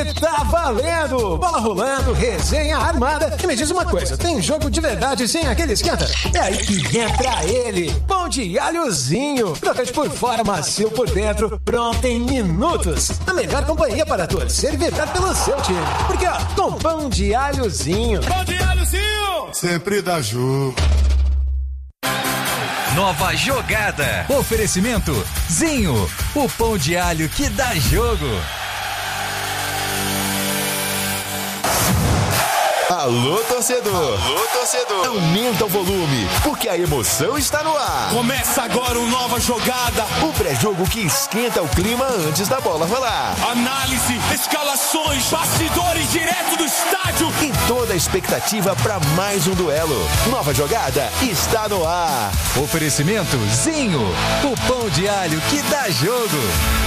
tá valendo! Bola rolando, resenha armada. E me diz uma coisa, tem jogo de verdade sem aquele esquenta? É aí que entra ele, Pão de Alhozinho. Crocante por fora, macio por dentro, pronto em minutos. A melhor companhia para torcer e vibrar pelo seu time. Porque ó, com Pão de Alhozinho. Pão de Alhozinho! Sempre dá jogo. Nova jogada. Oferecimento Zinho, o pão de alho que dá jogo. Alô, torcedor! Alô, torcedor! Aumenta o volume, porque a emoção está no ar. Começa agora uma nova jogada. O pré-jogo que esquenta o clima antes da bola rolar. Análise, escalações, bastidores direto do estádio. E toda a expectativa para mais um duelo. Nova jogada está no ar. Oferecimento Zinho, o pão de alho que dá jogo.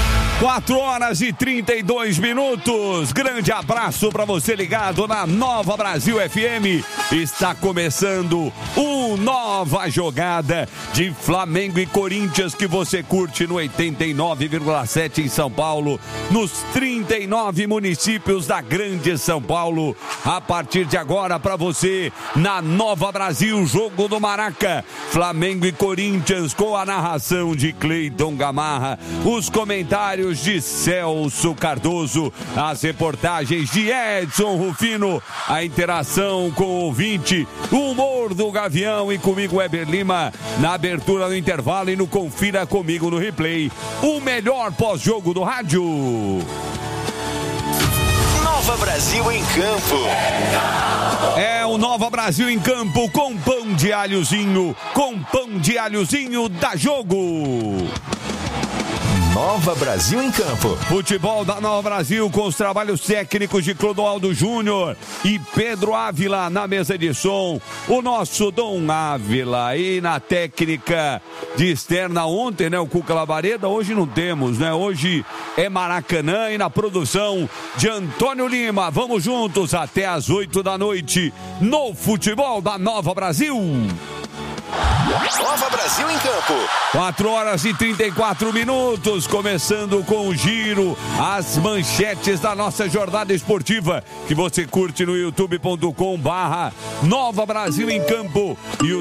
4h32. Grande abraço para você ligado na Nova Brasil FM. Está começando Nova Jogada de Flamengo e Corinthians que você curte no 89,7 em São Paulo, nos 39 municípios da Grande São Paulo. A partir de agora para você na Nova Brasil, jogo do Maraca, Flamengo e Corinthians com a narração de Cleiton Gamarra, os comentários de Celso Cardoso, as reportagens de Edson Rufino, a interação com o ouvinte, o humor do Gavião e comigo Weber Lima, na abertura do intervalo e no Confira Comigo no Replay, o melhor pós-jogo do rádio. Nova Brasil em campo. É o Nova Brasil em campo com Pão de Alhozinho, dá jogo. Nova Brasil em campo. Futebol da Nova Brasil com os trabalhos técnicos de Clodoaldo Júnior e Pedro Ávila na mesa de som. O nosso Dom Ávila e na técnica de externa ontem, né? O Cuca Labareda, hoje não temos, né? Hoje é Maracanã e na produção de Antônio Lima. Vamos juntos até às 8 da noite no Futebol da Nova Brasil. Nova Brasil em campo. 4h34, começando com o giro, as manchetes da nossa jornada esportiva, que você curte no youtube.com/Nova Brasil em Campo,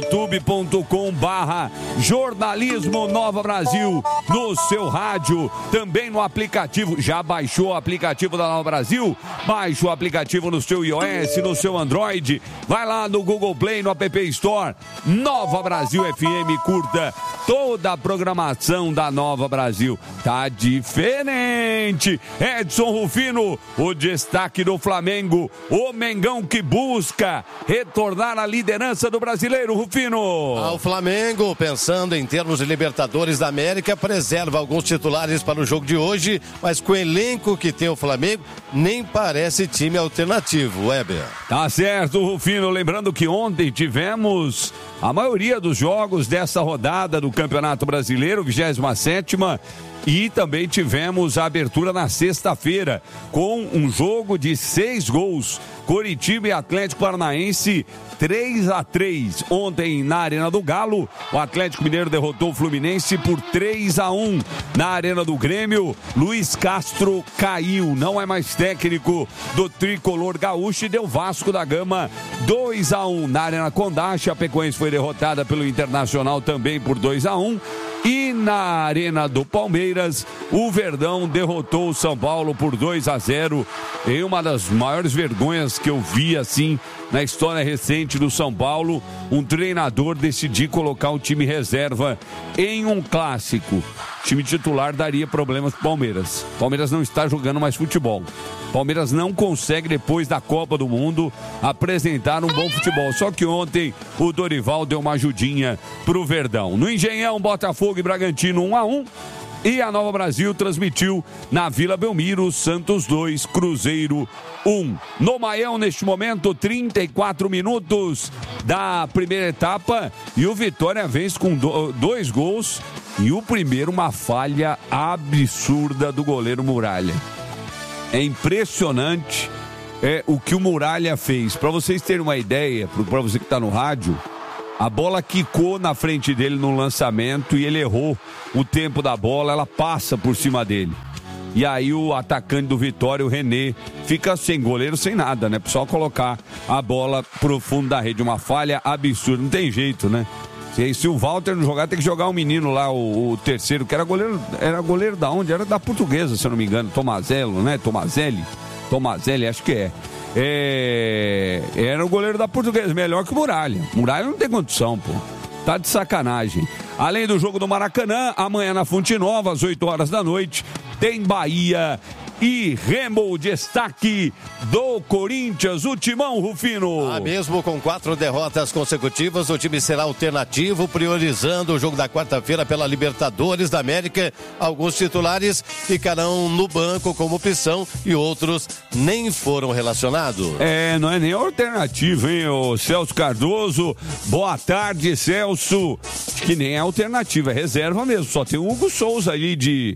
youtube.com/Jornalismo Nova Brasil, no seu rádio, também no aplicativo. Já baixou o aplicativo da Nova Brasil? Baixe o aplicativo no seu iOS, no seu Android, vai lá no Google Play, no App Store, Nova Brasil FM, curta toda a programação da Nova Brasil. Tá diferente. Edson Rufino, o destaque do Flamengo, o Mengão que busca retornar à liderança do Brasileiro, Rufino. O Flamengo, pensando em termos de Libertadores da América, preserva alguns titulares para o jogo de hoje, mas com o elenco que tem o Flamengo, nem parece time alternativo, Weber. Tá certo, Rufino. Lembrando que ontem tivemos a maioria dos jogos dessa rodada do Campeonato Brasileiro, 27ª, e também tivemos a abertura na sexta-feira com um jogo de 6 gols. Coritiba e Atlético Paranaense 3-3. Ontem na Arena do Galo, o Atlético Mineiro derrotou o Fluminense por 3-1. Na Arena do Grêmio, Luiz Castro caiu, não é mais técnico do tricolor gaúcho e deu Vasco da Gama 2-1. Na Arena Condá, Chapecoense foi derrotada pelo Internacional também por 2-1. E na Arena do Palmeiras, o Verdão derrotou o São Paulo por 2-0 em uma das maiores vergonhas que eu vi assim na história recente do São Paulo, um treinador decidir colocar o time reserva em um clássico. O time titular daria problemas para o Palmeiras. O Palmeiras não está jogando mais futebol. O Palmeiras não consegue, depois da Copa do Mundo, apresentar um bom futebol. Só que ontem o Dorival deu uma ajudinha pro Verdão. No Engenhão, Botafogo e Bragantino 1-1. E a Nova Brasil transmitiu na Vila Belmiro, Santos 2, Cruzeiro 1. No Maião, neste momento, 34 minutos da primeira etapa. E o Vitória vence com 2 gols. E o primeiro, uma falha absurda do goleiro Muralha. É impressionante o que o Muralha fez. Para vocês terem uma ideia, para você que está no rádio, a bola quicou na frente dele no lançamento e ele errou o tempo da bola, ela passa por cima dele. E aí o atacante do Vitória, o René, fica sem goleiro, sem nada, né? Só colocar a bola pro fundo da rede. Uma falha absurda, não tem jeito, né? Se o Walter não jogar, tem que jogar o menino lá, o terceiro, que era goleiro da onde? Era da Portuguesa, se eu não me engano, Tomazello, né? Tomazelli, acho que é. Era o goleiro da Portuguesa, melhor que o Muralha. Muralha não tem condição, pô. Tá de sacanagem. Além do jogo do Maracanã, amanhã na Fonte Nova, às 8 horas da noite, tem Bahia e Remo. Destaque do Corinthians, o Timão, Rufino. Mesmo com 4 derrotas consecutivas, o time será alternativo, priorizando o jogo da quarta-feira pela Libertadores da América. Alguns titulares ficarão no banco como opção e outros nem foram relacionados. Não é nem alternativa, hein, o Celso Cardoso. Boa tarde, Celso. Acho que nem é alternativa, é reserva mesmo. Só tem o Hugo Souza aí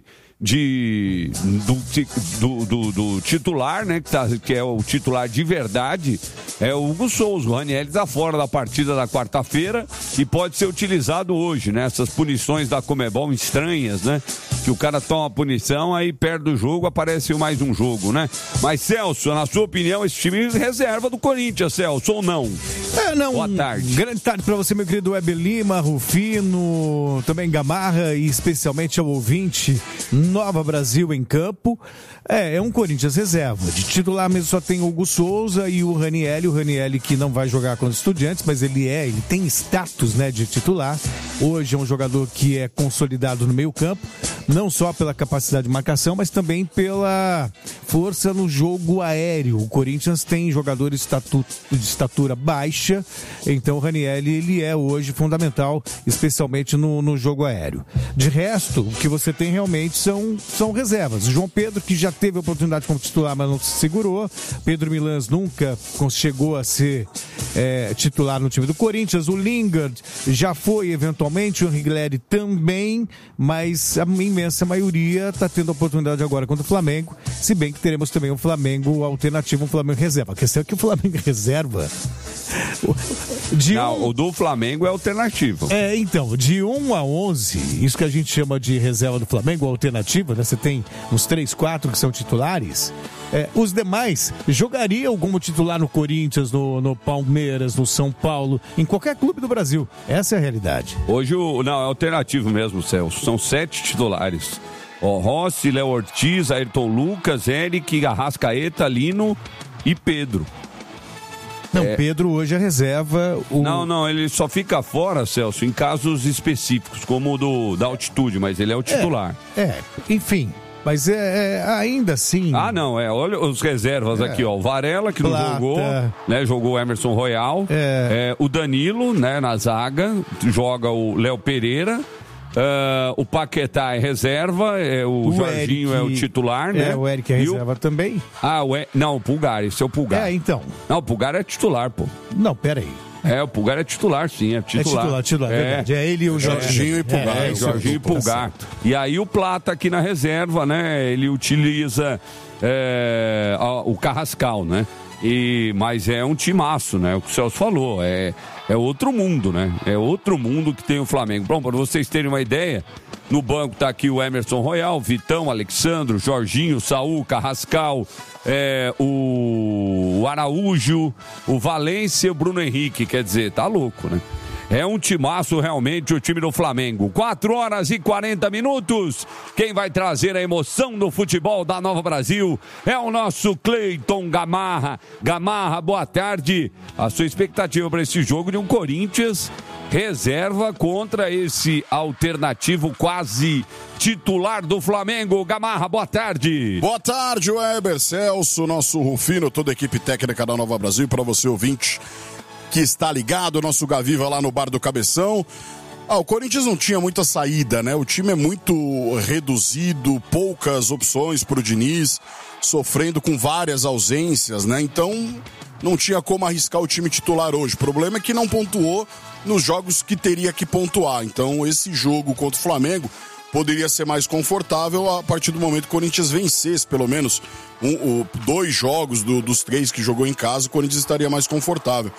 do titular, né? Que é o titular de verdade, é o Hugo Souza. O Ranieri está fora da partida da quarta-feira e pode ser utilizado hoje, né? Essas punições da Conmebol estranhas, né? Que o cara toma a punição, aí perde o jogo, aparece mais um jogo, né? Mas, Celso, na sua opinião, esse time reserva do Corinthians, Celso, ou não? Não. Boa tarde. Grande tarde para você, meu querido Weber Lima, Rufino, também Gamarra e especialmente ao ouvinte Nova Brasil em campo. É um Corinthians reserva. De titular mesmo só tem o Hugo Souza e o Ranieri. O Ranieri que não vai jogar contra os Estudiantes, mas ele tem status, né, de titular. Hoje é um jogador que é consolidado no meio campo, não só pela capacidade de marcação, mas também pela força no jogo aéreo. O Corinthians tem jogadores de estatura baixa, então o Ranieri, ele é hoje fundamental, especialmente no jogo aéreo. De resto, o que você tem realmente são reservas. O João Pedro, que já teve a oportunidade como titular, mas não se segurou. Pedro Milans nunca chegou a ser titular no time do Corinthians. O Lingard já foi eventualmente, o Rigleri também, mas a imensa maioria está tendo a oportunidade agora contra o Flamengo, se bem que teremos também um Flamengo alternativo, um Flamengo reserva. A questão é que o Flamengo reserva... o do Flamengo é alternativo. Então, de 1 a 11, isso que a gente chama de reserva do Flamengo, alternativa, né? Você tem uns 3, 4 que são titulares. Os demais jogariam como titular no Corinthians, no Palmeiras, no São Paulo, em qualquer clube do Brasil. Essa é a realidade. Hoje, é alternativo mesmo, Celso. São 7 titulares. Rossi, Léo Ortiz, Ayrton Lucas, Eric, Arrascaeta, Lino e Pedro. Pedro hoje é reserva. Não, ele só fica fora, Celso, em casos específicos, como o da altitude, mas ele é o titular. Enfim, mas ainda assim... olha os reservas aqui, ó, o Varela, que não jogou, né, jogou o Emerson Royal, o Danilo, né, na zaga, joga o Léo Pereira, o Paquetá é reserva, o Jorginho Eric, é o titular, né? O Eric é reserva também. Não, o Pulgar, esse é o Pulgar. Então. Não, o Pulgar é titular, pô. Não, peraí. O Pulgar é titular, sim, é titular. É titular, verdade. É ele e o Jorginho e Pulgar. Jorginho e Pulgar. E aí o Plata aqui na reserva, né? Ele utiliza o Carrascal, né? Mas é um timaço, né? O que o Celso falou, é outro mundo, né? É outro mundo que tem o Flamengo. Bom, para vocês terem uma ideia, no banco tá aqui o Emerson Royal, Vitão, Alexandro, Jorginho, Saul, Carrascal, o Araújo, o Valência e o Bruno Henrique. Quer dizer, tá louco, né? É um timaço realmente o time do Flamengo. 4 horas e 40 minutos. Quem vai trazer a emoção do futebol da Nova Brasil é o nosso Cleiton Gamarra. Gamarra, boa tarde. A sua expectativa para esse jogo de um Corinthians reserva contra esse alternativo quase titular do Flamengo. Gamarra, boa tarde. Boa tarde, Weber, Celso, nosso Rufino, toda a equipe técnica da Nova Brasil, para você ouvinte que está ligado, nosso Gaviva lá no Bar do Cabeção. O Corinthians não tinha muita saída, né? O time é muito reduzido, poucas opções pro Diniz, sofrendo com várias ausências, né? Então, não tinha como arriscar o time titular hoje. O problema é que não pontuou nos jogos que teria que pontuar. Então, esse jogo contra o Flamengo poderia ser mais confortável a partir do momento que o Corinthians vencesse, pelo menos, 2 jogos dos 3 que jogou em casa, o Corinthians estaria mais confortável.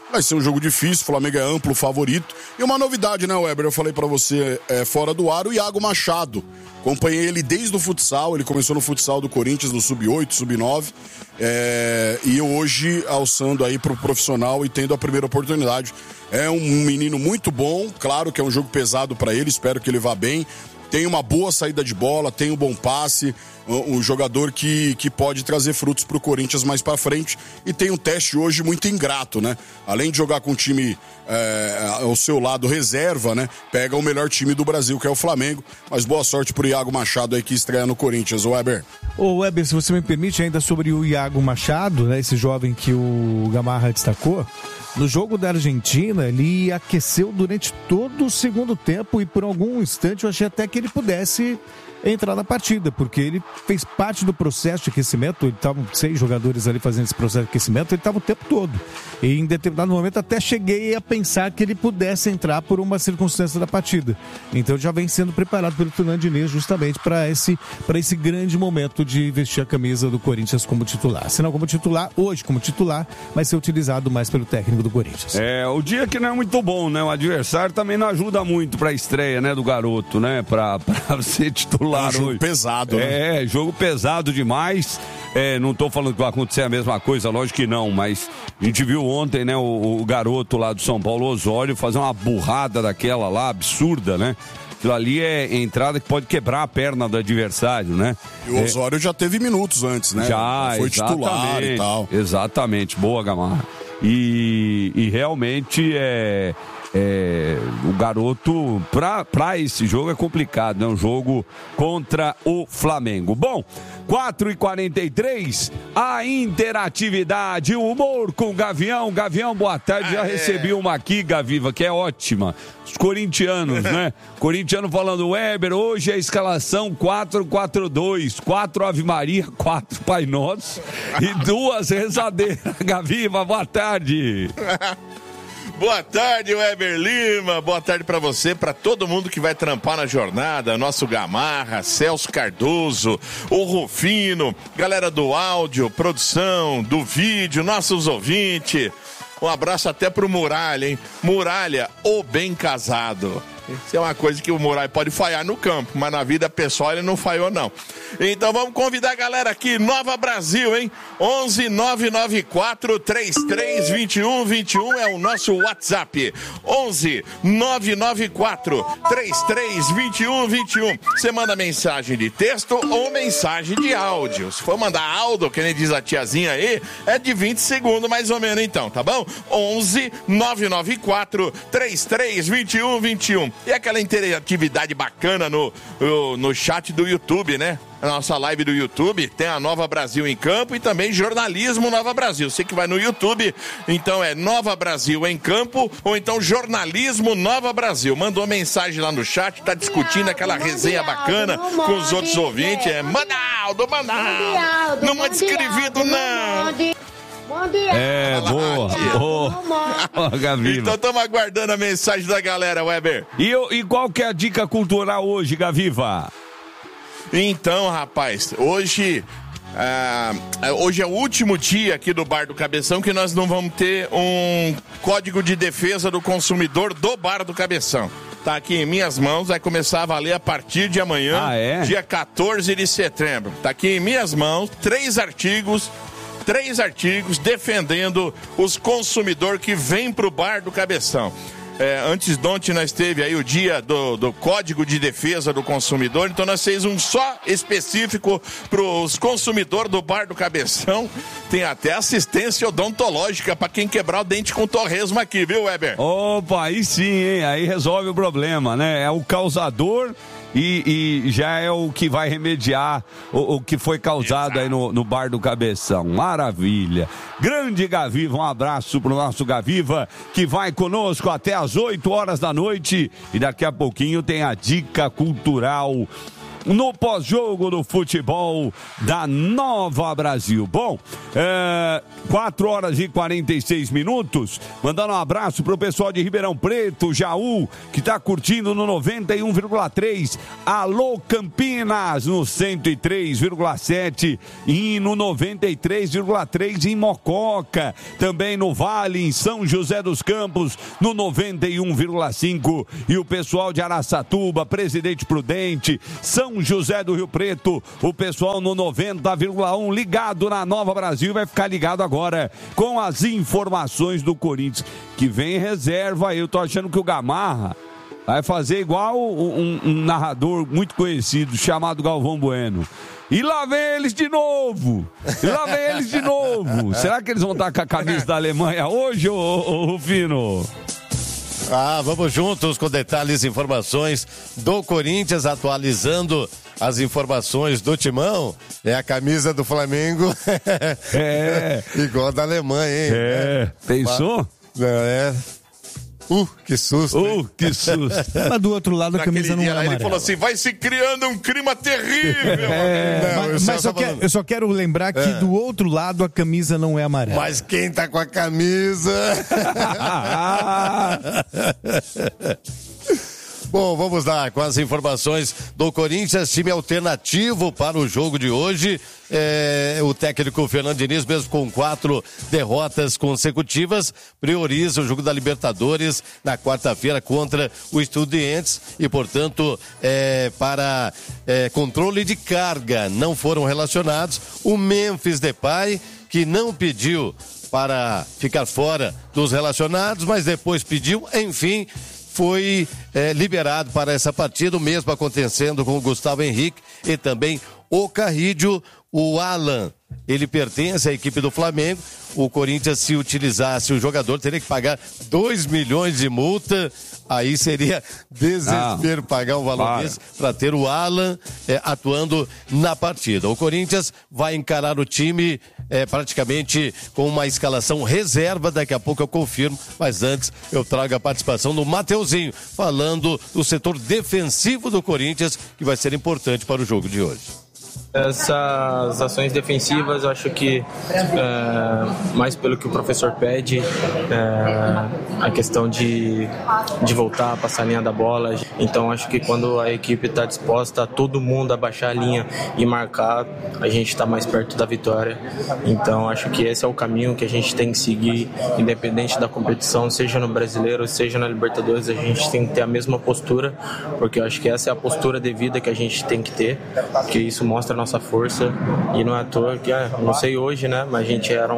Vai ser um jogo difícil, o Flamengo é amplo favorito. E uma novidade, né, Weber? Eu falei pra você fora do ar, o Iago Machado. Acompanhei ele desde o futsal, ele começou no futsal do Corinthians, no Sub-8, Sub-9. E hoje alçando aí pro profissional e tendo a primeira oportunidade. É um menino muito bom, claro que é um jogo pesado pra ele, espero que ele vá bem. Tem uma boa saída de bola, tem um bom passe, um jogador que pode trazer frutos pro Corinthians mais pra frente, e tem um teste hoje muito ingrato, né? Além de jogar com um time ao seu lado reserva, né? Pega o melhor time do Brasil, que é o Flamengo, mas boa sorte pro Iago Machado aí que estreia no Corinthians, Weber. Ô Weber, se você me permite ainda sobre o Iago Machado, né? Esse jovem que o Gamarra destacou, no jogo da Argentina, ele aqueceu durante todo o segundo tempo e por algum instante eu achei até que ele pudesse entrar na partida, porque ele fez parte do processo de aquecimento. Ele estavam 6 jogadores ali fazendo esse processo de aquecimento, ele estava o tempo todo. E em determinado momento até cheguei a pensar que ele pudesse entrar por uma circunstância da partida. Então já vem sendo preparado pelo Fernando Diniz justamente para esse grande momento de vestir a camisa do Corinthians como titular. Se não como titular, hoje como titular, vai ser utilizado mais pelo técnico do Corinthians. O dia que não é muito bom, né? O adversário também não ajuda muito para a estreia, né, do garoto, né? Para ser titular. Jogo pesado, né? Jogo pesado demais. Não tô falando que vai acontecer a mesma coisa, lógico que não, mas a gente viu ontem, né, o garoto lá do São Paulo, Osório, fazer uma burrada daquela lá, absurda, né? Aquilo ali é entrada que pode quebrar a perna do adversário, né? E o Osório já teve minutos antes, né? Já, foi titular e tal. Exatamente, boa, Gamarra. E realmente o garoto, pra esse jogo é complicado, né? Um jogo contra o Flamengo. Bom, 4h43, a interatividade, o humor com o Gavião. Gavião, boa tarde, já recebi uma aqui, Gaviva, que é ótima. Os corintianos, né? Corintiano falando, Weber, hoje é a escalação 4-4-2, 4 Ave Maria, 4 Pai Nosso e 2 rezadeiras. Gaviva, boa tarde. Boa tarde, Weber Lima. Boa tarde pra você, pra todo mundo que vai trampar na jornada. Nosso Gamarra, Celso Cardoso, o Rufino, galera do áudio, produção, do vídeo, nossos ouvintes. Um abraço até pro Muralha, hein? Muralha, o bem casado. Isso é uma coisa que o Muralha pode falhar no campo, mas na vida pessoal ele não falhou, não. Então vamos convidar a galera aqui, Nova Brasil, hein? 11-994-33-21-21 é o nosso WhatsApp. 11-994-33-21-21. Você manda mensagem de texto ou mensagem de áudio. Se for mandar áudio, que nem diz a tiazinha aí, é de 20 segundos mais ou menos então, tá bom? 11-994-33-21-21. E aquela interatividade bacana no chat do YouTube, né? A nossa live do YouTube tem a Nova Brasil em Campo e também Jornalismo Nova Brasil. Você que vai no YouTube, então é Nova Brasil em Campo ou então Jornalismo Nova Brasil. Mandou mensagem lá no chat, tá discutindo aquela resenha bacana com os outros ouvintes. Manaldo. Não manda escrevido, não. Boa, Gaviva. Então estamos aguardando a mensagem da galera, Weber. E qual que é a dica cultural hoje, Gaviva? Então, rapaz, hoje é o último dia aqui do Bar do Cabeção que nós não vamos ter um Código de Defesa do Consumidor do Bar do Cabeção. Tá aqui em minhas mãos, vai começar a valer a partir de amanhã, dia 14 de setembro. Tá aqui em minhas mãos, 3 artigos defendendo os consumidores que vêm pro Bar do Cabeção. Antes de ontem nós teve aí o dia do Código de Defesa do Consumidor, então nós fizemos um só específico para os consumidores do Bar do Cabeção. Tem até assistência odontológica para quem quebrar o dente com torresmo aqui, viu, Weber? Opa, aí sim, hein? Aí resolve o problema, né? É o causador e já é o que vai remediar o que foi causado. Exato. Aí no Bar do Cabeção. Maravilha. Grande Gaviva, um abraço pro nosso Gaviva, que vai conosco até às 8 horas da noite. E daqui a pouquinho tem a dica cultural no pós-jogo do futebol da Nova Brasil. Bom, 4 horas e 46 minutos. Mandando um abraço pro pessoal de Ribeirão Preto, Jaú, que tá curtindo no 91,3. Alô Campinas, no 103,7 e no 93,3 em Mococa. Também no Vale, em São José dos Campos, no 91,5. E o pessoal de Araçatuba, Presidente Prudente, São José do Rio Preto, o pessoal no 90,1 ligado na Nova Brasil, vai ficar ligado agora com as informações do Corinthians, que vem em reserva. Eu tô achando que o Gamarra vai fazer igual um narrador muito conhecido chamado Galvão Bueno. E lá vem eles de novo! Será que eles vão estar com a camisa da Alemanha hoje, ô Rufino? Vamos juntos com detalhes e informações do Corinthians, atualizando as informações do Timão. É a camisa do Flamengo. Igual da Alemanha, hein? Pensou? Que susto. Que susto. Mas do outro lado a camisa não é amarela. Ele falou assim, vai se criando um clima terrível. Mas eu só quero lembrar que do outro lado a camisa não é amarela. Mas quem tá com a camisa... Bom, vamos lá com as informações do Corinthians, time alternativo para o jogo de hoje. O técnico Fernando Diniz, mesmo com 4 derrotas consecutivas, prioriza o jogo da Libertadores na quarta-feira contra o Estudiantes e, portanto, para controle de carga não foram relacionados. O Memphis Depay, que não pediu para ficar fora dos relacionados, mas depois pediu, enfim... foi liberado para essa partida, o mesmo acontecendo com o Gustavo Henrique e também o Carrillo. O Alan, ele pertence à equipe do Flamengo. O Corinthians, se utilizasse o jogador, teria que pagar 2 milhões de multa. Aí seria desespero pagar um valor desse para ter o Alan atuando na partida. O Corinthians vai encarar o time praticamente com uma escalação reserva. Daqui a pouco eu confirmo, mas antes eu trago a participação do Mateuzinho, falando do setor defensivo do Corinthians, que vai ser importante para o jogo de hoje. Essas ações defensivas, eu acho que mais pelo que o professor pede, a questão de voltar a passar a linha da bola. Então acho que quando a equipe está disposta, todo mundo a baixar a linha e marcar, a gente está mais perto da vitória. Então acho que esse é o caminho que a gente tem que seguir, independente da competição, seja no Brasileiro, seja na Libertadores. A gente tem que ter a mesma postura, porque eu acho que essa é a postura devida que a gente tem que ter, porque isso mostra nossa força, e não é à toa que, não sei hoje, né, mas a gente era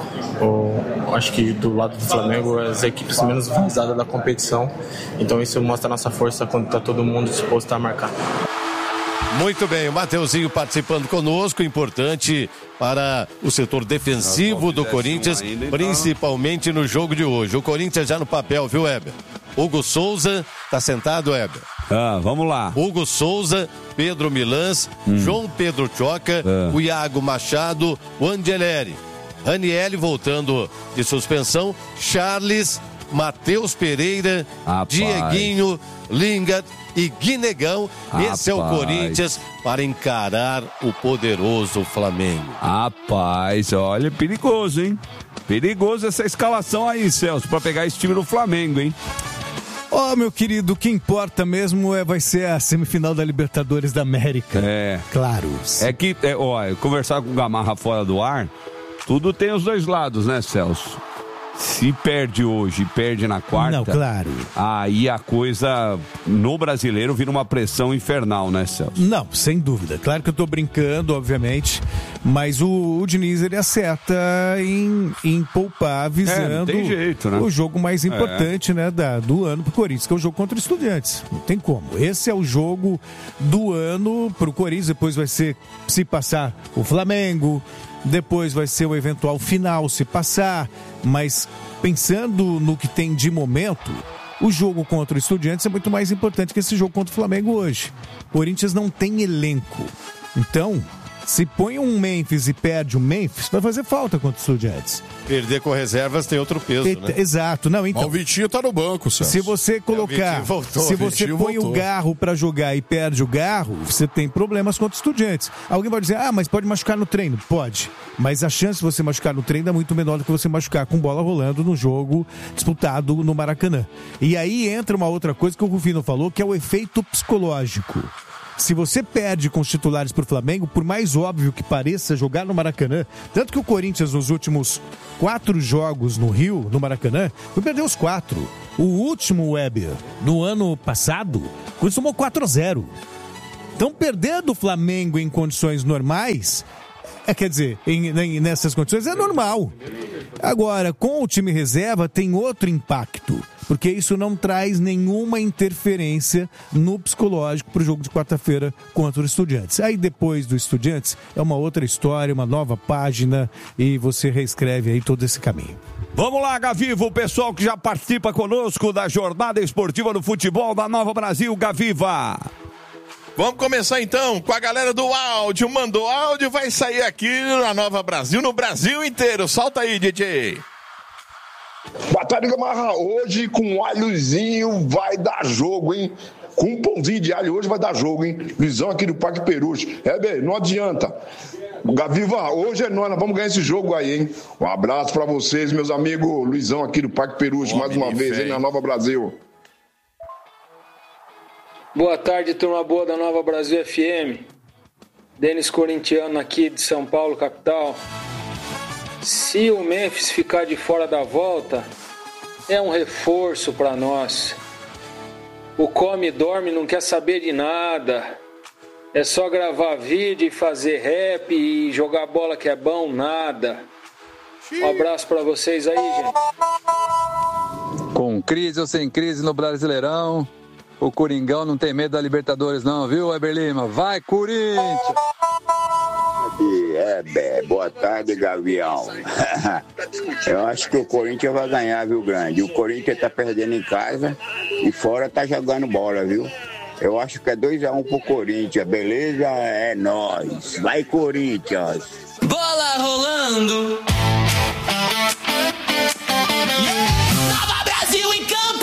acho que do lado do Flamengo, as equipes menos visadas da competição, então isso mostra a nossa força quando está todo mundo disposto a marcar. Muito bem, o Mateuzinho participando conosco, importante para o setor defensivo do Corinthians, principalmente no jogo de hoje. O Corinthians já no papel, viu, Heber? Hugo Souza, tá sentado, Heber? Vamos lá. Hugo Souza, Pedro Milans, João Pedro Choca, o Iago Machado, o Angeleri, Ranieri voltando de suspensão, Charles, Matheus Pereira, Dieguinho, Lingard e Guinegão. Esse é o Corinthians para encarar o poderoso Flamengo. Rapaz, olha, perigoso, hein? Perigoso essa escalação aí, Celso, para pegar esse time do Flamengo, hein? Meu querido, o que importa mesmo vai ser a semifinal da Libertadores da América. Claro. É que, conversar com o Gamarra fora do ar, tudo tem os dois lados, né, Celso? Se perde hoje, perde na quarta. Não, claro. Aí a coisa no brasileiro vira uma pressão infernal, né, Celso? Não, sem dúvida. Claro que eu tô brincando, obviamente, mas o Diniz, ele acerta em poupar, visando não tem jeito, né? O jogo mais importante, né, do ano pro Corinthians, que é o jogo contra o Estudiantes. Não tem como. Esse é o jogo do ano pro Corinthians. Depois vai ser, se passar, o Flamengo. Depois vai ser o eventual final, se passar. Mas pensando no que tem de momento, o jogo contra o Estudiantes é muito mais importante que esse jogo contra o Flamengo hoje. O Corinthians não tem elenco. Então, Se põe um Memphis e perde o Memphis, vai fazer falta contra o Estudiantes. Perder com reservas tem outro peso, né? Exato. Não, então, o Vitinho tá no banco, Celso. Se você colocar, se você põe o Garro para jogar e perde o Garro, você tem problemas contra os Estudiantes. Alguém pode dizer, mas pode machucar no treino. Pode, mas a chance de você machucar no treino é muito menor do que você machucar com bola rolando no jogo disputado no Maracanã. E aí entra uma outra coisa que o Rufino falou, que é o efeito psicológico. Se você perde com os titulares pro Flamengo, por mais óbvio que pareça jogar no Maracanã, tanto que o Corinthians nos últimos 4 jogos no Rio, no Maracanã, foi perder os 4. O último, Weber, no ano passado, o Corinthians tomou 4-0. Então perder do Flamengo em condições normais, quer dizer, nessas condições é normal. Agora, com o time reserva tem outro impacto, porque isso não traz nenhuma interferência no psicológico para o jogo de quarta-feira contra o Estudiantes. Aí depois do Estudiantes é uma outra história, uma nova página e você reescreve aí todo esse caminho. Vamos lá, Gaviva, o pessoal que já participa conosco da jornada esportiva do futebol da Nova Brasil, Gaviva. Vamos começar então com a galera do áudio. Mandou áudio, vai sair aqui na Nova Brasil, no Brasil inteiro. Solta aí, DJ. Boa tarde, Gamarra. Hoje com alhozinho vai dar jogo, hein? Com um pãozinho de alho hoje vai dar jogo, hein? Luizão aqui do Parque Peruche. Bem, não adianta. Gaviva, hoje é nós vamos ganhar esse jogo aí, hein? Um abraço pra vocês, meus amigos. Luizão aqui do Parque Peruche, mais uma vez, hein, na Nova Brasil. Boa tarde, turma boa da Nova Brasil FM. Denis Corintiano aqui de São Paulo, capital. Se o Memphis ficar de fora da volta, é um reforço para nós. O come e dorme não quer saber de nada. É só gravar vídeo e fazer rap e jogar bola que é bom, nada. Um abraço para vocês aí, gente. Com crise ou sem crise no Brasileirão, o Coringão não tem medo da Libertadores não, viu, Weber Lima? Vai, Corinthians! Boa tarde, Gavião. Eu acho que o Corinthians vai ganhar, viu, grande? O Corinthians tá perdendo em casa e fora tá jogando bola, viu? Eu acho que é 2-1 pro Corinthians, beleza? É nóis. Vai, Corinthians! Bola rolando! Nova Brasil em campo!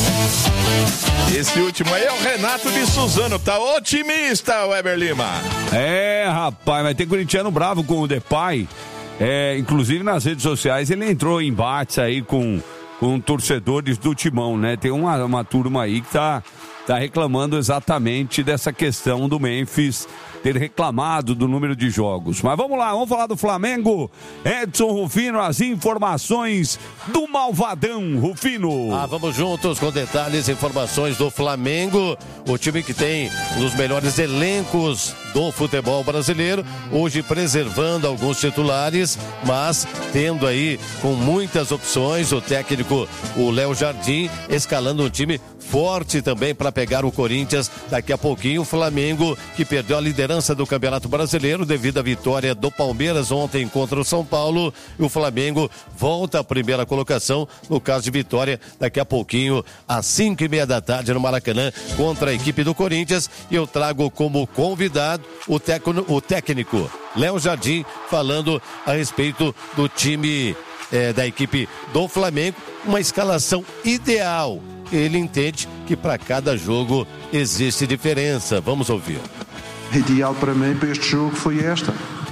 Esse último aí é o Renato de Suzano, tá otimista, Weber Lima. Rapaz, mas tem corintiano bravo com o Depay. Inclusive nas redes sociais ele entrou em embates aí com torcedores do Timão, né? Tem uma turma aí que tá reclamando exatamente dessa questão do Memphis ter reclamado do número de jogos. Mas vamos lá, vamos falar do Flamengo. Edson Rufino, as informações do Malvadão, Rufino. Vamos juntos com detalhes e informações do Flamengo, o time que tem um dos melhores elencos do futebol brasileiro, hoje preservando alguns titulares, mas tendo aí com muitas opções, o técnico, o Léo Jardim, escalando um time forte também para pegar o Corinthians daqui a pouquinho. O Flamengo, que perdeu a liderança do Campeonato Brasileiro devido à vitória do Palmeiras ontem contra o São Paulo, e o Flamengo volta à primeira colocação no caso de vitória daqui a pouquinho às 5:30 da tarde no Maracanã contra a equipe do Corinthians. E eu trago como convidado o técnico Léo Jardim, falando a respeito do time da equipe do Flamengo, uma escalação ideal. Ele entende que para cada jogo existe diferença. Vamos ouvir. Ideal para mim para este jogo foi esta.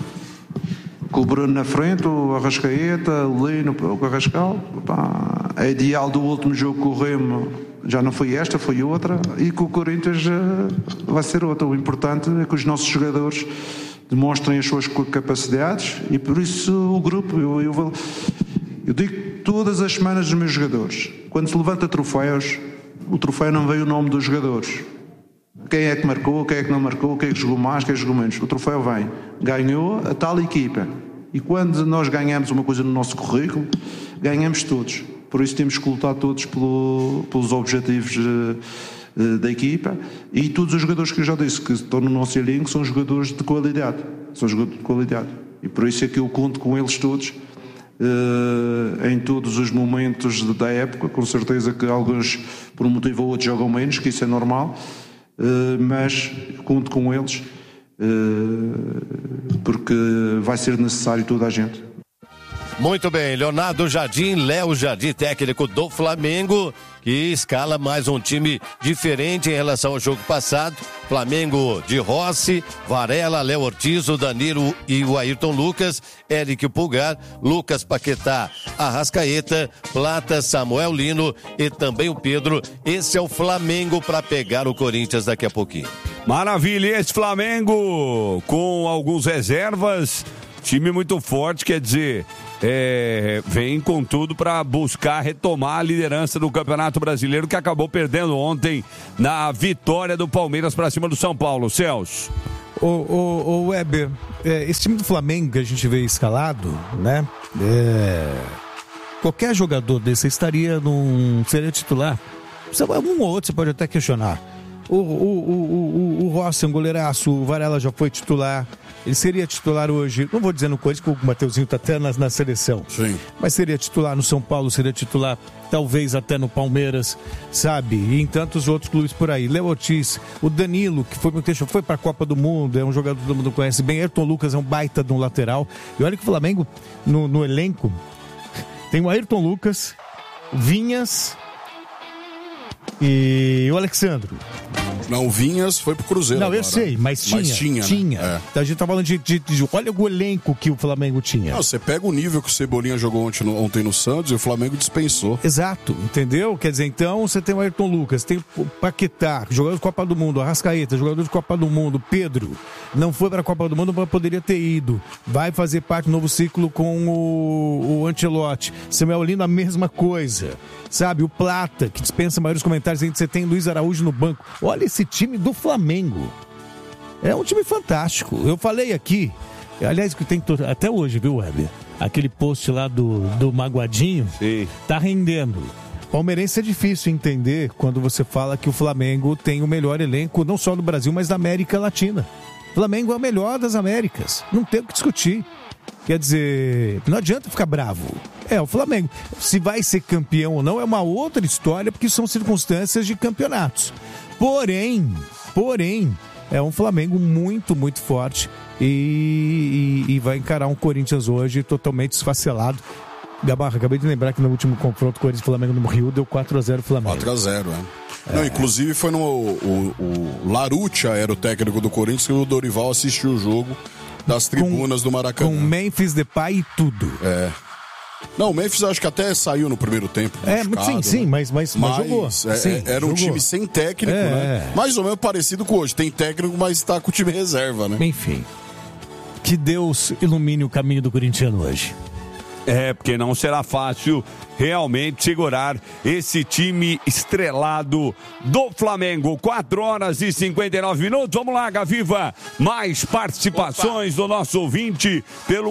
Com o Bruno na frente, o Arrascaeta, o Lino, o Carrascal. A ideal do último jogo com o Remo já não foi esta, foi outra. E com o Corinthians vai ser outra. O importante é que os nossos jogadores demonstrem as suas capacidades e por isso o grupo, eu digo todas as semanas aos meus jogadores, quando se levanta troféus, o troféu não vem o nome dos jogadores. Quem é que marcou, quem é que não marcou, quem é que jogou mais, quem é que jogou menos. O troféu vem. Ganhou a tal equipa. E quando nós ganhamos uma coisa no nosso currículo, ganhamos todos. Por isso temos que lutar todos pelos objetivos da equipa. E todos os jogadores que eu já disse que estão no nosso elenco são jogadores de qualidade. São jogadores de qualidade. E por isso é que eu conto com eles todos. Em todos os momentos da época, com certeza que alguns por um motivo ou outro jogam menos, que isso é normal, mas conto com eles porque vai ser necessário toda a gente. Muito bem, Leonardo Jardim, Léo Jardim, técnico do Flamengo, que escala mais um time diferente em relação ao jogo passado. Flamengo de Rossi, Varela, Léo Ortiz, o Danilo e o Ayrton Lucas, Eric Pulgar, Lucas Paquetá, Arrascaeta, Plata, Samuel Lino e também o Pedro. Esse é o Flamengo para pegar o Corinthians daqui a pouquinho. Maravilha, esse Flamengo com alguns reservas, time muito forte, quer dizer, vem com tudo para buscar retomar a liderança do Campeonato Brasileiro, que acabou perdendo ontem na vitória do Palmeiras para cima do São Paulo. Celso. O Weber, esse time do Flamengo que a gente vê escalado, né? Qualquer jogador desse seria titular. Um ou outro você pode até questionar. O Rossi é um goleiraço, o Varela já foi titular, ele seria titular hoje, não vou dizer no Corinthians, porque o Mateuzinho está até na seleção. Sim. Mas seria titular no São Paulo, seria titular talvez até no Palmeiras, sabe? E em tantos outros clubes por aí. Léo Ortiz, o Danilo, que foi para a Copa do Mundo, é um jogador que todo mundo conhece bem. Ayrton Lucas é um baita de um lateral. E olha que o Flamengo, no elenco, tem o Ayrton Lucas, Vinhas e o Alexandro. Não, o Vinhas foi pro Cruzeiro. Não, agora. Eu sei, mas tinha. Né? Então a gente tá falando de olha o elenco que o Flamengo tinha. Não, você pega o nível que o Cebolinha jogou ontem no Santos e o Flamengo dispensou. Exato, entendeu? Quer dizer, então você tem o Ayrton Lucas, tem o Paquetá, jogador de Copa do Mundo, Arrascaeta, jogador de Copa do Mundo, Pedro, não foi para a Copa do Mundo, mas poderia ter ido. Vai fazer parte do novo ciclo com o Ancelotti. Samuel Lino, a mesma coisa. Sabe, o Plata, que dispensa maiores comentários, ainda você tem Luiz Araújo no banco. Olha esse time do Flamengo. É um time fantástico. Eu falei aqui, aliás, que tem até hoje, viu, Weber? Aquele post lá do Magoadinho. Sim. Tá rendendo. Palmeirense é difícil entender quando você fala que o Flamengo tem o melhor elenco, não só do Brasil, mas da América Latina. O Flamengo é o melhor das Américas. Não tem o que discutir. Quer dizer, não adianta ficar bravo. É o Flamengo. Se vai ser campeão ou não é uma outra história, porque são circunstâncias de campeonatos. Porém, é um Flamengo muito, muito forte e vai encarar um Corinthians hoje totalmente esfacelado. Gabarra, acabei de lembrar que no último confronto Corinthians e Flamengo no Rio deu 4-0 Flamengo. 4-0, Não, inclusive foi o Laruccia era o técnico do Corinthians e o Dorival assistiu o jogo das tribunas do Maracanã. Com Memphis Depay e tudo. Não, o Memphis acho que até saiu no primeiro tempo. Sim, né? mas jogou. Era um time sem técnico, né? Mais ou menos parecido com hoje. Tem técnico, mas está com o time reserva, né? Enfim. Que Deus ilumine o caminho do corintiano hoje. Porque não será fácil realmente segurar esse time estrelado do Flamengo. 4h59. Vamos lá, Gaviva. Mais participações do nosso ouvinte pelo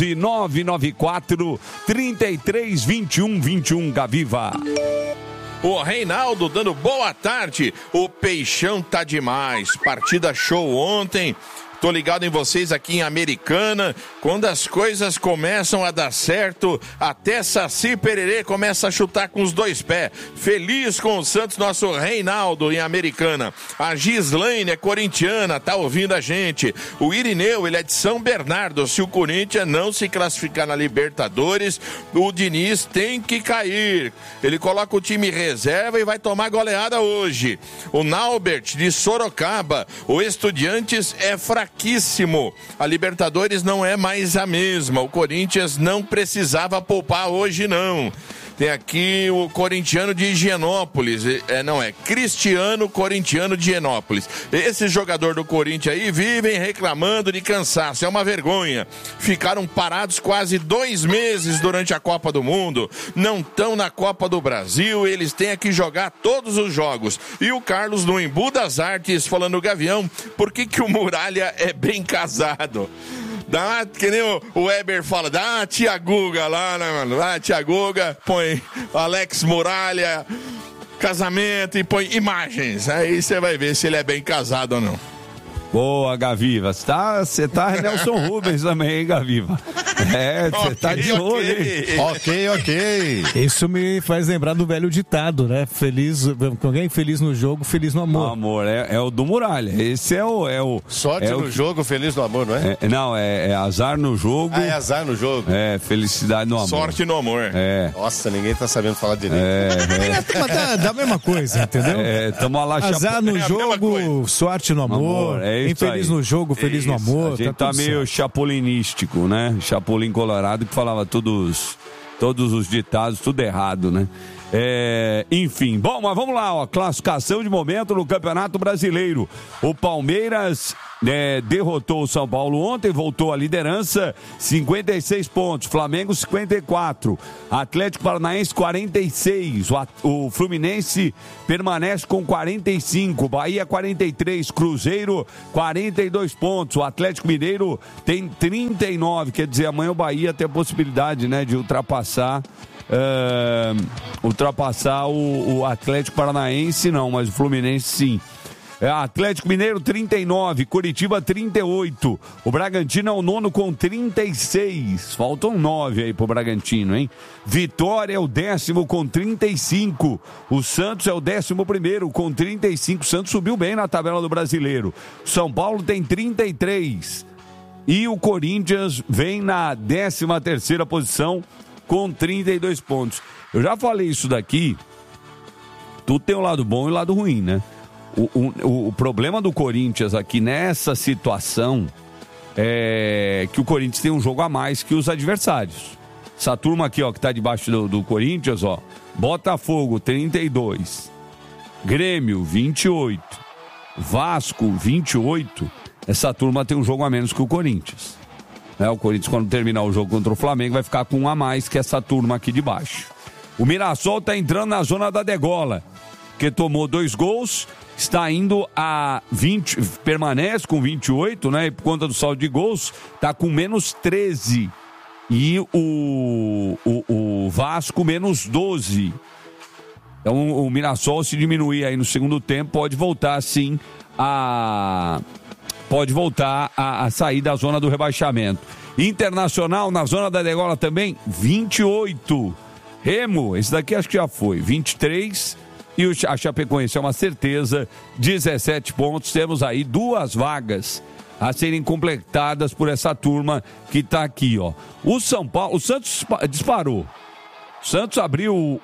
11-994-33-21-21, Gaviva. O Reinaldo dando boa tarde. O Peixão tá demais. Partida show ontem. Tô ligado em vocês aqui em Americana. Quando as coisas começam a dar certo, até Saci Pererê começa a chutar com os dois pés. Feliz com o Santos, nosso Reinaldo em Americana. A Gislaine é corintiana, tá ouvindo a gente. O Irineu, ele é de São Bernardo. Se o Corinthians não se classificar na Libertadores, o Diniz tem que cair. Ele coloca o time reserva e vai tomar goleada hoje. O Naubert de Sorocaba. O Estudiantes é fraquíssimo. A Libertadores não é mais a mesma. O Corinthians não precisava poupar hoje, não. Tem aqui o corintiano de Higienópolis. Cristiano Corintiano de Higienópolis. Esse jogador do Corinthians aí vivem reclamando de cansaço. É uma vergonha. Ficaram parados quase 2 meses durante a Copa do Mundo. Não estão na Copa do Brasil. Eles têm que jogar todos os jogos. E o Carlos no Embu das Artes falando, Gavião, por que o Muralha é bem casado? Dá, que nem o Weber fala, dá a tia Guga lá, né, mano? Dá a tia Guga, põe Alex Muralha, casamento e põe imagens. Aí você vai ver se ele é bem casado ou não. Boa, Gaviva. Você tá Nelson Rubens também, hein, Gaviva? Você tá de olho, hein? Ok. Isso me faz lembrar do velho ditado, né? Alguém feliz no jogo, feliz no amor. Amor, é o do Muralha. Esse é o Sorte no jogo, feliz no amor, não é? Não, é azar no jogo. É azar no jogo. É, felicidade no amor. Sorte no amor. Nossa, ninguém tá sabendo falar direito. Mas dá a mesma coisa, entendeu? Tamo lá azar no jogo, sorte no amor. Infeliz no jogo, feliz no amor. A gente tá meio chapolinístico, né? Chapolin Colorado, que falava todos os ditados, tudo errado, né? Enfim, bom, mas vamos lá, ó, classificação de momento no Campeonato Brasileiro. O Palmeiras derrotou o São Paulo ontem, voltou à liderança, 56 pontos, Flamengo 54, Atlético Paranaense 46, o Fluminense permanece com 45, Bahia 43, Cruzeiro 42 pontos, o Atlético Mineiro tem 39, quer dizer, amanhã o Bahia tem a possibilidade, né, de ultrapassar o Atlético Paranaense, não, mas o Fluminense sim. Atlético Mineiro 39, Curitiba 38, o Bragantino é o nono com 36, faltam 9 aí pro Bragantino, hein? Vitória é o 10º com 35, o Santos é o 11º com 35, o Santos subiu bem na tabela do Brasileiro, São Paulo tem 33 e o Corinthians vem na 13ª posição com 32 pontos. Eu já falei isso daqui, tudo tem um lado bom e um lado ruim, né? O problema do Corinthians aqui nessa situação é que o Corinthians tem um jogo a mais que os adversários. Essa turma aqui, ó, que tá debaixo do Corinthians, ó, Botafogo 32, Grêmio 28, Vasco 28, essa turma tem um jogo a menos que o Corinthians. O Corinthians, quando terminar o jogo contra o Flamengo, vai ficar com um a mais que essa turma aqui de baixo. O Mirassol tá entrando na zona da degola, que tomou 2 gols, está indo a 20, permanece com 28, né? E por conta do saldo de gols, tá com menos 13. E o Vasco menos 12. Então o Mirassol, se diminuir aí no segundo tempo, pode voltar sim a sair da zona do rebaixamento. Internacional na zona da degola também, 28. Remo, esse daqui acho que já foi, 23. E a Chapecoense é uma certeza, 17 pontos. Temos aí 2 vagas a serem completadas por essa turma que está aqui, ó. O Santos disparou. O Santos abriu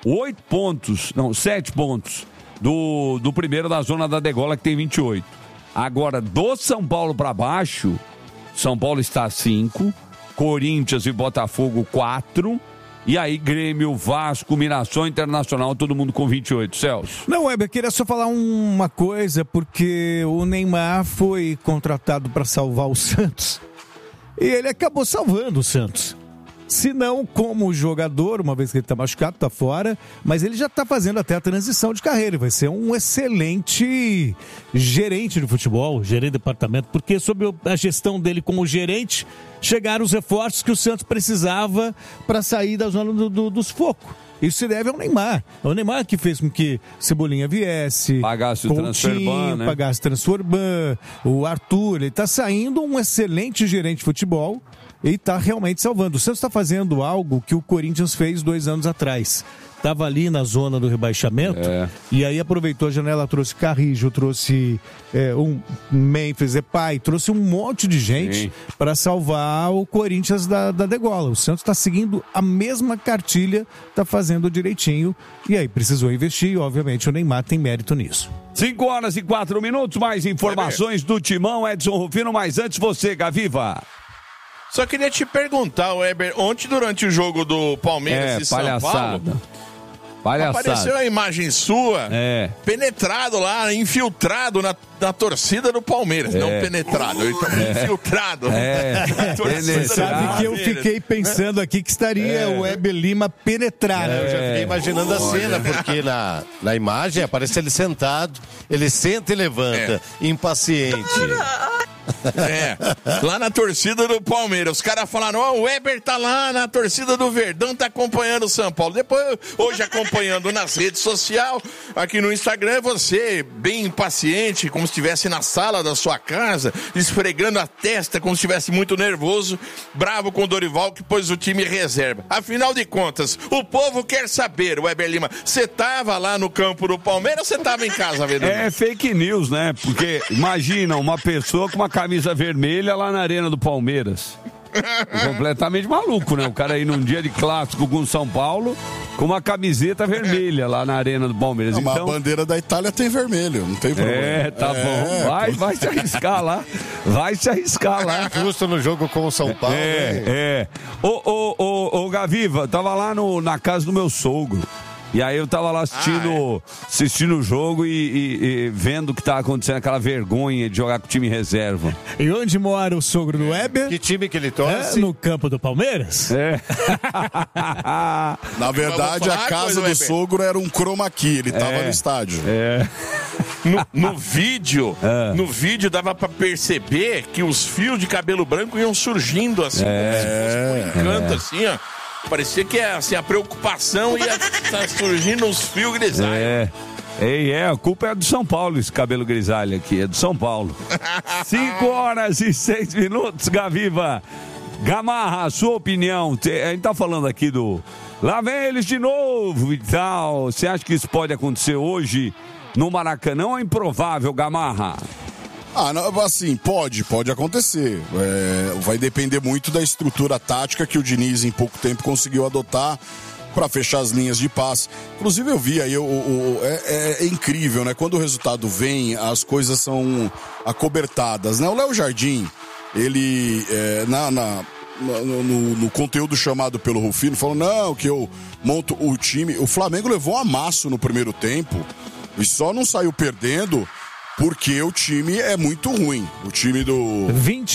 7 pontos do primeiro da zona da degola, que tem 28. Agora, do São Paulo para baixo, São Paulo está 5, Corinthians e Botafogo 4, e aí Grêmio, Vasco, Mirassol, Internacional, todo mundo com 28, Celso. Não, Weber, queria só falar uma coisa, porque o Neymar foi contratado para salvar o Santos, e ele acabou salvando o Santos. Se não como jogador, uma vez que ele está machucado, está fora, mas ele já está fazendo até a transição de carreira. Ele vai ser um excelente gerente de futebol, gerente de departamento, porque sob a gestão dele como gerente, chegaram os reforços que o Santos precisava para sair da zona dos focos. Isso se deve ao Neymar. É o Neymar que fez com que Cebolinha viesse, pagasse o Transferban, né? Pagasse o Transferban, o Arthur. Ele está saindo um excelente gerente de futebol e está realmente salvando. O Santos está fazendo algo que o Corinthians fez 2 anos atrás. Estava ali na zona do rebaixamento e aí aproveitou a janela, trouxe Carrijo, trouxe um Memphis Depay, trouxe um monte de gente para salvar o Corinthians da degola. O Santos está seguindo a mesma cartilha, está fazendo direitinho e aí precisou investir e obviamente o Neymar tem mérito nisso. 5h04, mais informações do Timão, Edson Rufino, mas antes você, Gaviva. Só queria te perguntar, Weber, ontem durante o jogo do Palmeiras e São Paulo, apareceu a imagem sua, penetrado lá, infiltrado na torcida do Palmeiras. Não penetrado, ele estava infiltrado. Você sabe que eu fiquei pensando aqui que estaria o Weber Lima penetrado. Eu já fiquei imaginando a cena, porque na imagem aparece ele sentado, ele senta e levanta, impaciente. Lá na torcida do Palmeiras. Os caras falaram, o Weber tá lá na torcida do Verdão, tá acompanhando o São Paulo. Depois, hoje acompanhando nas redes sociais, aqui no Instagram, você bem impaciente, como se estivesse na sala da sua casa, esfregando a testa, como se estivesse muito nervoso, bravo com o Dorival, que pôs o time reserva. Afinal de contas, o povo quer saber, Weber Lima, você tava lá no campo do Palmeiras ou você tava em casa vendo? É fake news, né? Porque imagina uma pessoa com uma camisa vermelha lá na arena do Palmeiras. Completamente maluco, né? O cara aí num dia de clássico com o São Paulo com uma camiseta vermelha lá na arena do Palmeiras. Não, então... mas a bandeira da Itália tem vermelho, não tem problema. Tá bom. Vai se arriscar lá. Vai se arriscar lá. Justo no jogo com o São Paulo. Ô, Gaviva, tava lá na casa do meu sogro. E aí eu tava lá assistindo o jogo e vendo o que tava acontecendo, aquela vergonha de jogar com o time reserva. E onde mora o sogro do Weber? Que time que ele torce? No campo do Palmeiras? Na verdade, a casa do sogro era um chroma key, ele tava no estádio. No vídeo dava pra perceber que os fios de cabelo branco iam surgindo assim, como se fosse por encanto, assim, ó. Parecia que assim, a preocupação ia estar surgindo uns fios grisalhos. A culpa é do São Paulo, esse cabelo grisalho aqui, é do São Paulo. 5h06, Gaviva. Gamarra, a sua opinião, a gente tá falando aqui lá vem eles de novo e tal, você acha que isso pode acontecer hoje no Maracanã ou é improvável, Gamarra? Assim, pode acontecer. Vai depender muito da estrutura tática que o Diniz em pouco tempo conseguiu adotar para fechar as linhas de passe. Inclusive eu vi aí, é incrível, né? Quando o resultado vem, as coisas são acobertadas, né? O Léo Jardim, ele no conteúdo chamado pelo Rufino, falou, não, que eu monto o time. O Flamengo levou um amasso no primeiro tempo e só não saiu perdendo porque o time é muito ruim. O time do...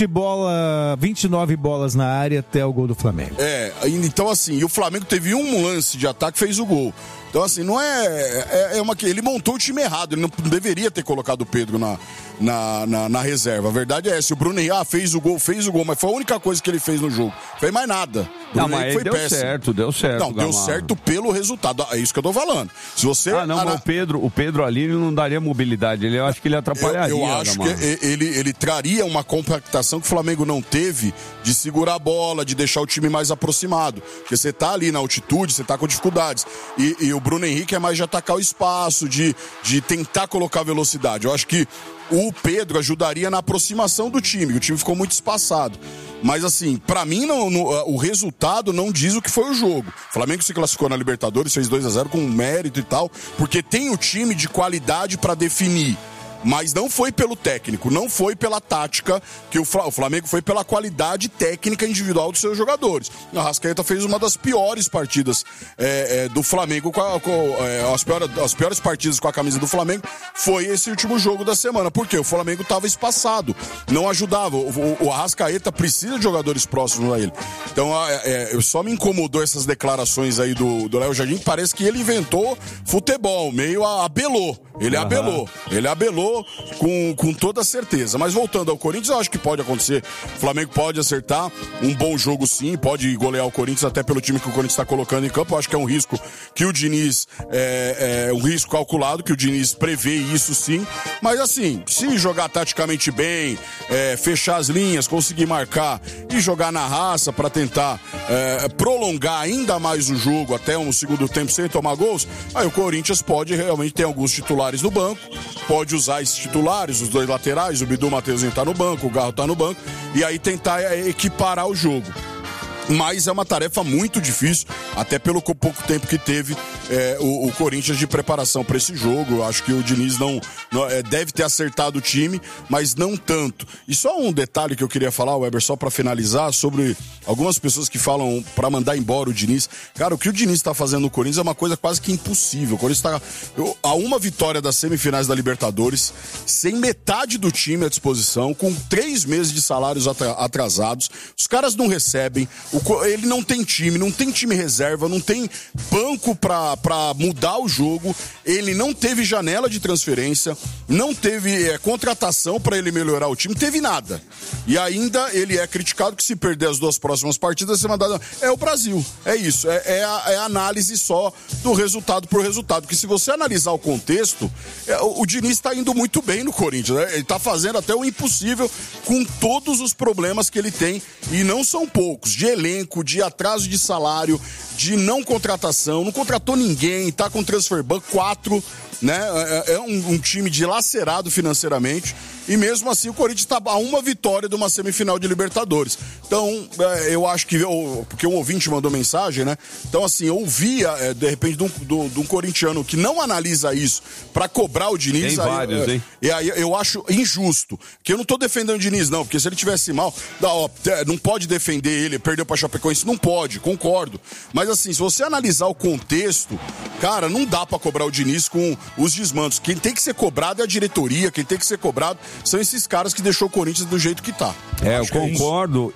29 bolas na área até o gol do Flamengo. Então assim, e o Flamengo teve um lance de ataque, fez o gol. Então assim, não ele montou o time errado, ele não deveria ter colocado o Pedro na reserva. A verdade é essa, o Bruno Henrique fez o gol, mas foi a única coisa que ele fez no jogo. Fez mais nada. Não, mas foi péssimo. Deu certo. Não, deu certo pelo resultado. É isso que eu tô falando. Se você... mas o Pedro ali ele não daria mobilidade. Eu acho que ele atrapalharia. Eu acho que ele traria uma compactação que o Flamengo não teve de segurar a bola, de deixar o time mais aproximado. Porque você tá ali na altitude, você tá com dificuldades. E o Bruno Henrique é mais de atacar o espaço, de tentar colocar velocidade. Eu acho que o Pedro ajudaria na aproximação do time. O time ficou muito espaçado. Mas assim, pra mim o resultado não diz o que foi o jogo. O Flamengo se classificou na Libertadores, fez 2-0 com mérito e tal, porque tem o time de qualidade pra definir. Mas não foi pelo técnico, não foi pela tática, que o Flamengo foi pela qualidade técnica individual dos seus jogadores. A Arrascaeta fez uma das piores partidas do Flamengo, as piores partidas com a camisa do Flamengo foi esse último jogo da semana, porque o Flamengo estava espaçado, não ajudava. O Arrascaeta precisa de jogadores próximos a ele. Então só me incomodou essas declarações aí do Léo Jardim, parece que ele inventou futebol, meio abelou. Ele abelou com toda certeza. Mas voltando ao Corinthians, eu acho que pode acontecer. O Flamengo pode acertar um bom jogo, sim, pode golear o Corinthians, até pelo time que o Corinthians está colocando em campo. Eu acho que é um risco que o Diniz um risco calculado, que o Diniz prevê isso, sim. Mas assim, se jogar taticamente bem, fechar as linhas, conseguir marcar e jogar na raça para tentar prolongar ainda mais o jogo até um segundo tempo sem tomar gols, aí o Corinthians pode realmente ter alguns titulares no banco, pode usar esses titulares, os dois laterais, o Bidu, o Mateuzinho tá no banco, o Garro tá no banco, e aí tentar equiparar o jogo. Mas é uma tarefa muito difícil, até pelo pouco tempo que teve o Corinthians de preparação para esse jogo. Eu acho que o Diniz não deve ter acertado o time, mas não tanto. E só um detalhe que eu queria falar, Weber, só para finalizar, sobre algumas pessoas que falam pra mandar embora o Diniz. Cara, o que o Diniz tá fazendo no Corinthians é uma coisa quase que impossível. O Corinthians tá a uma vitória das semifinais da Libertadores, sem metade do time à disposição, com 3 meses de salários atrasados. Os caras não recebem, ele não tem time reserva, não tem banco pra mudar o jogo, ele não teve janela de transferência, não teve contratação pra ele melhorar o time, não teve nada. E ainda ele é criticado que se perder as 2 próximas partidas, você mandar... É o Brasil, é isso, é a análise só do resultado por resultado, porque se você analisar o contexto, o Diniz tá indo muito bem no Corinthians, né? Ele tá fazendo até o impossível com todos os problemas que ele tem, e não são poucos, de elenco, de atraso de salário, de não contratação, não contratou ninguém, tá com transfer ban 4, né? É um time dilacerado financeiramente, e mesmo assim o Corinthians tá a uma vitória de uma semifinal de Libertadores. Então, eu acho que, porque um ouvinte mandou mensagem, né? Então, assim, eu ouvia, de repente, de um corintiano que não analisa isso pra cobrar o Diniz. Tem vários, hein? E aí eu acho injusto, que eu não tô defendendo o Diniz, não, porque se ele tivesse mal, não pode defender ele, perdeu pra Chapecoense, não pode, concordo. Mas assim, se você analisar o contexto, cara, não dá pra cobrar o Diniz com os desmandos. Quem tem que ser cobrado é a diretoria, quem tem que ser cobrado são esses caras que deixou o Corinthians do jeito que tá. Eu concordo,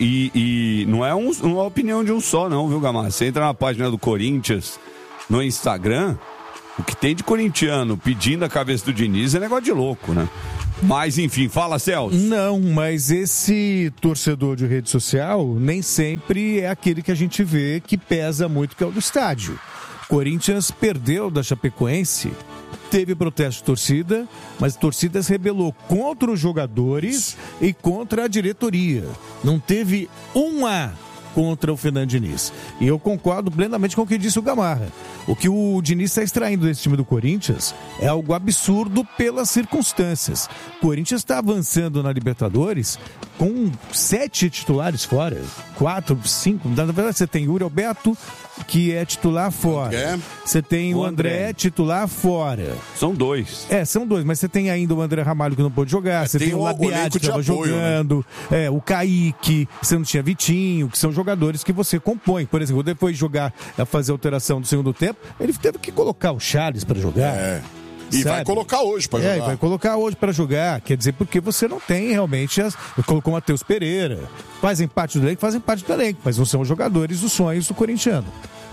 e não é uma opinião de um só, não, viu, Gamarra? Você entra na página do Corinthians, no Instagram, o que tem de corintiano pedindo a cabeça do Diniz é negócio de louco, né? Mas, enfim, fala, Celso. Não, mas esse torcedor de rede social nem sempre é aquele que a gente vê que pesa muito, que é o do estádio. Corinthians perdeu da Chapecoense, teve protesto de torcida, mas a torcida se rebelou contra os jogadores e contra a diretoria. Não teve uma contra o Fernando Diniz. E eu concordo plenamente com o que disse o Gamarra. O que o Diniz está extraindo desse time do Corinthians é algo absurdo pelas circunstâncias. O Corinthians está avançando na Libertadores com 7 titulares fora. 4, 5. Na verdade, você tem o Yuri Alberto, que é titular fora. Você tem o André, titular fora. São 2. São 2, mas você tem ainda o André Ramalho, que não pôde jogar. Você tem o Labiati, que estava jogando. Né? O Kaique, você não tinha Vitinho, que são jogadores que você compõe. Por exemplo, depois de jogar, fazer a alteração do segundo tempo, ele teve que colocar o Charles para jogar. E vai colocar hoje para jogar. Vai colocar hoje para jogar. Quer dizer, porque você não tem realmente colocou o Matheus Pereira. Fazem parte do elenco, mas não são jogadores dos sonhos do corintiano.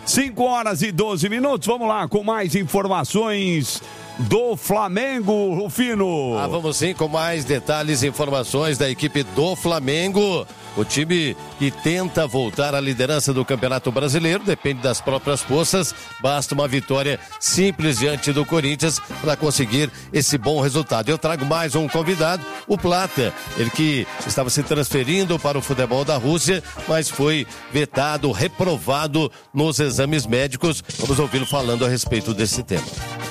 5h12. Vamos lá com mais informações do Flamengo, Rufino. Vamos sim com mais detalhes e informações da equipe do Flamengo. O time que tenta voltar à liderança do Campeonato Brasileiro depende das próprias forças. Basta uma vitória simples diante do Corinthians para conseguir esse bom resultado. Eu trago mais um convidado, o Plata. Ele que estava se transferindo para o futebol da Rússia, mas foi vetado, reprovado nos exames médicos. Vamos ouvi-lo falando a respeito desse tema.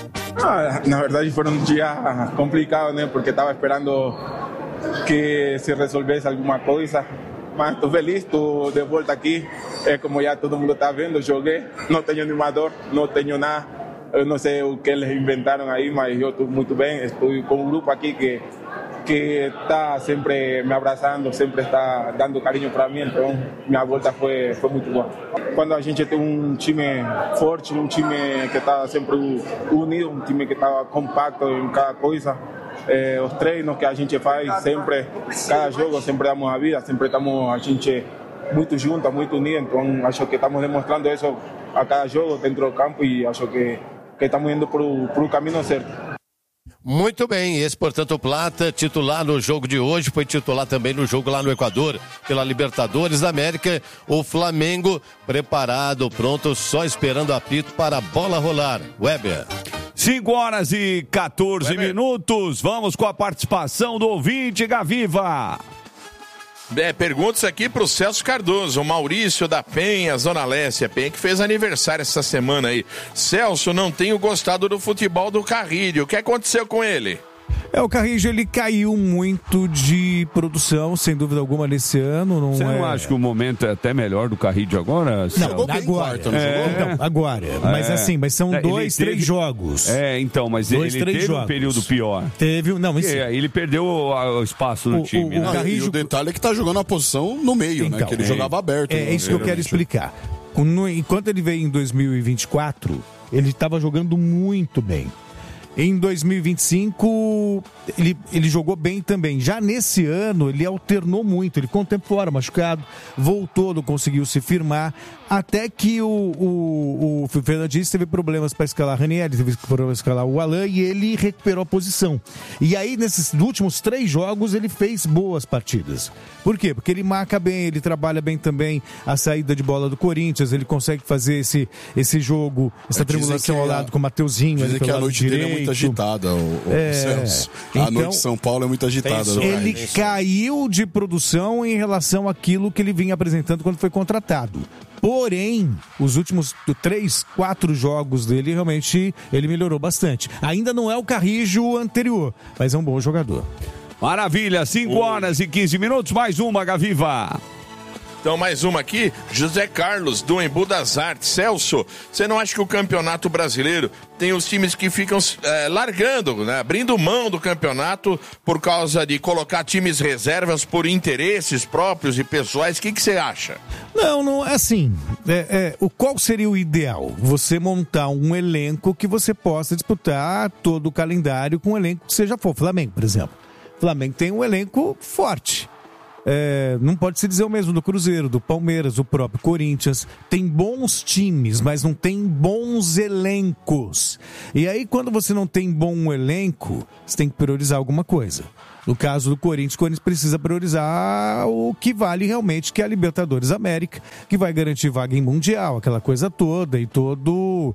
Na verdade foi um dia complicado, né? Porque estava esperando que se resolvesse alguma coisa. Mas estou feliz, estou de volta aqui. Como já todo mundo está vendo, joguei. Não tenho animador, não tenho nada. Eu não sei o que eles inventaram aí, mas eu estou muito bem. Estou com um grupo aqui que está sempre me abraçando, sempre está dando carinho para mim. Então, minha volta foi muito boa. Quando a gente tem um time forte, um time que está sempre unido, um time que está compacto em cada coisa, os treinos que a gente faz sempre, cada jogo sempre damos a vida, sempre estamos a gente muito juntos, muito unidos. Então, acho que estamos demonstrando isso a cada jogo dentro do campo e acho que estamos indo para o caminho certo. Muito bem, esse, portanto, o Plata, titular no jogo de hoje, foi titular também no jogo lá no Equador, pela Libertadores da América. O Flamengo preparado, pronto, só esperando o apito para a bola rolar. Weber. 5h14. Vamos com a participação do ouvinte, Gaviva. Perguntas aqui pro Celso Cardoso, o Maurício da Penha, Zona Leste, a Penha que fez aniversário essa semana aí. Celso, não tenho gostado do futebol do Carrilho, o que aconteceu com ele? O Carrijo, ele caiu muito de produção, sem dúvida alguma, nesse ano. Você não acha que o momento é até melhor do Carrijo agora? Não, agora. Então, agora. Mas assim, são 2-3 jogos. Então, mas ele teve um período pior. Ele perdeu o espaço no time. E o detalhe é que tá jogando a posição no meio, né? Que ele jogava aberto. É isso que eu quero explicar. Enquanto ele veio em 2024, ele estava jogando muito bem. Em 2025, ele jogou bem também. Já nesse ano, ele alternou muito. Ele ficou um tempo fora, machucado, voltou, não conseguiu se firmar. Até que o Fernandinho teve problemas para escalar Ranieri, teve problemas para escalar o Alain e ele recuperou a posição. E aí, nesses últimos 3 jogos, ele fez boas partidas. Por quê? Porque ele marca bem, ele trabalha bem também a saída de bola do Corinthians, ele consegue fazer esse jogo, essa tribulação ao lado com o Mateuzinho. Dizem que a noite dele é muito agitada, o Celso. A noite de São Paulo é muito agitada. Ele caiu de produção em relação àquilo que ele vinha apresentando quando foi contratado. Porém, os últimos 3, 4 jogos dele, realmente, ele melhorou bastante. Ainda não é o Carrijo anterior, mas é um bom jogador. Maravilha, 5h15, mais uma, Gaviva. Então, mais uma aqui, José Carlos, do Embu das Artes. Celso, você não acha que o Campeonato Brasileiro tem os times que ficam largando, né, abrindo mão do campeonato por causa de colocar times reservas por interesses próprios e pessoais? O que você acha? Não, assim, qual seria o ideal? Você montar um elenco que você possa disputar todo o calendário com um elenco que seja for. Flamengo, por exemplo. Flamengo tem um elenco forte. Não pode se dizer o mesmo do Cruzeiro, do Palmeiras, do próprio Corinthians. Tem bons times, mas não tem bons elencos. E aí, quando você não tem bom elenco, você tem que priorizar alguma coisa. No caso do Corinthians, o Corinthians precisa priorizar o que vale realmente, que é a Libertadores América, que vai garantir vaga em Mundial, aquela coisa toda, e todo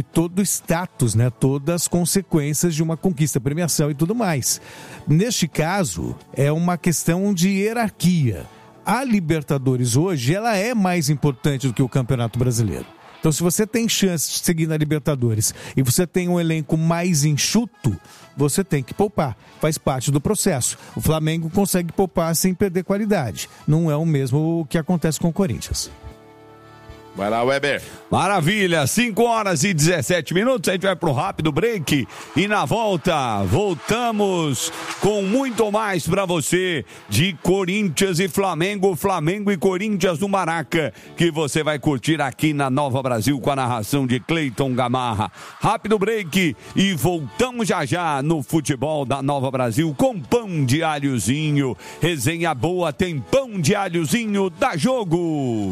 status, né? Todas as consequências de uma conquista, premiação e tudo mais. Neste caso, é uma questão de hierarquia. A Libertadores hoje, ela é mais importante do que o Campeonato Brasileiro. Então, se você tem chance de seguir na Libertadores e você tem um elenco mais enxuto, você tem que poupar. Faz parte do processo. O Flamengo consegue poupar sem perder qualidade. Não é o mesmo que acontece com o Corinthians. Vai lá, Weber. Maravilha, 5h17. A gente vai pro rápido break e na volta, voltamos com muito mais pra você de Corinthians e Flamengo, Flamengo e Corinthians no Maraca, que você vai curtir aqui na Nova Brasil com a narração de Cleiton Gamarra. Rápido break e voltamos já no futebol da Nova Brasil com pão de alhozinho. Resenha boa, tem pão de alhozinho, dá jogo.